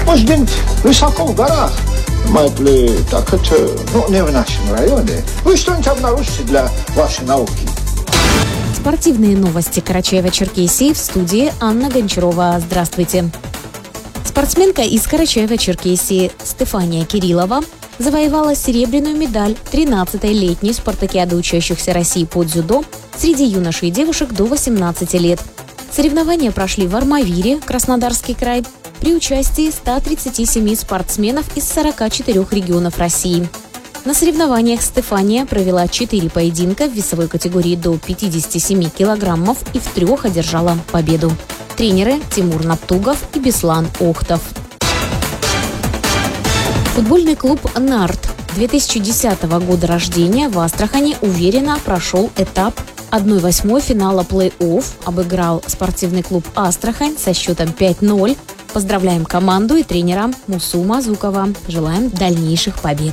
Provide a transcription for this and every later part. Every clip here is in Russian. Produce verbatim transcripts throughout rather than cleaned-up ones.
Может быть, высоко в горах. Мы так это, ну, не в нашем районе. Вы что-нибудь обнаружите для вашей науки? Спортивные новости Карачаева-Черкесии, в студии Анна Гончарова. Здравствуйте. Спортсменка из Карачаева-Черкесии Стефания Кириллова завоевала серебряную медаль тринадцатой летней спартакиады учащихся России по дзюдо среди юношей и девушек до восемнадцати лет. Соревнования прошли в Армавире, Краснодарский край, при участии ста тридцати семи спортсменов из сорока четырёх регионов России. На соревнованиях Стефания провела четыре поединка в весовой категории до пятидесяти семи килограммов и в трех одержала победу. Тренеры Тимур Наптугов и Беслан Охтов. Футбольный клуб «Нарт» две тысячи десятого года рождения в Астрахани уверенно прошел этап одной восьмой финала плей-офф, обыграл спортивный клуб «Астрахань» со счетом пять ноль. Поздравляем команду и тренера Мусу Мазукова. Желаем дальнейших побед.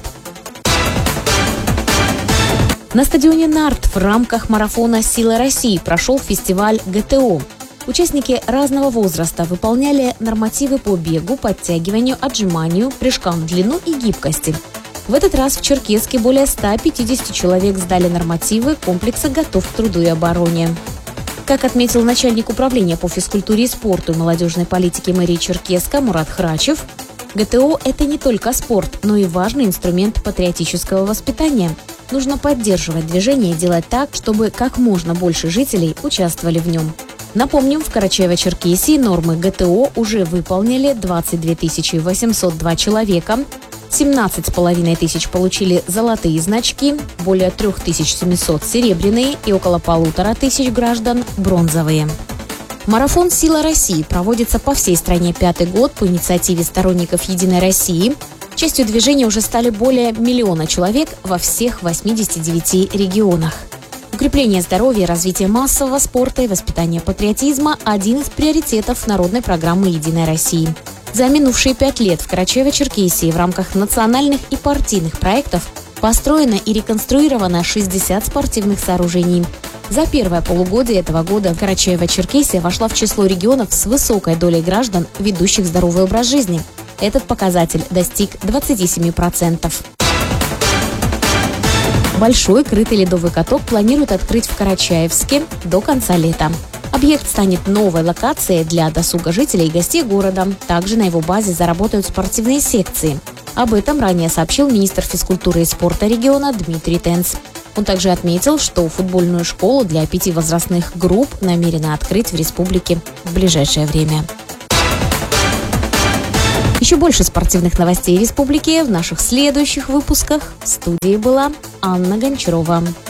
На стадионе «Нарт» в рамках марафона «Сила России» прошел фестиваль ГТО. Участники разного возраста выполняли нормативы по бегу, подтягиванию, отжиманию, прыжкам в длину и гибкости. В этот раз в Черкесске более ста пятидесяти человек сдали нормативы комплекса «Готов к труду и обороне». Как отметил начальник управления по физкультуре и спорту и молодежной политике мэрии Черкесска Мурат Храчев, ГТО – это не только спорт, но и важный инструмент патриотического воспитания. Нужно поддерживать движение и делать так, чтобы как можно больше жителей участвовали в нем. Напомним, в Карачаево-Черкесии нормы ГТО уже выполнили двадцать две тысячи восемьсот два человека, семнадцать с половиной тысяч получили золотые значки, более трех тысяч семисот серебряные и около полутора тысяч граждан бронзовые. Марафон «Сила России» проводится по всей стране пятый год по инициативе сторонников «Единой России». Частью движения уже стали более миллиона человек во всех восьмидесяти девяти регионах. Укрепление здоровья, развитие массового спорта и воспитание патриотизма – один из приоритетов народной программы «Единой России». За минувшие пять лет в Карачаево-Черкесии в рамках национальных и партийных проектов построено и реконструировано шестьдесят спортивных сооружений. За первое полугодие этого года Карачаево-Черкесия вошла в число регионов с высокой долей граждан, ведущих здоровый образ жизни. Этот показатель достиг двадцати семи процентов. Большой крытый ледовый каток планируют открыть в Карачаевске до конца лета. Объект станет новой локацией для досуга жителей и гостей города. Также на его базе заработают спортивные секции. Об этом ранее сообщил министр физкультуры и спорта региона Дмитрий Тенц. Он также отметил, что футбольную школу для пяти возрастных групп намерены открыть в республике в ближайшее время. Еще больше спортивных новостей республики в наших следующих выпусках. В студии была Анна Гончарова.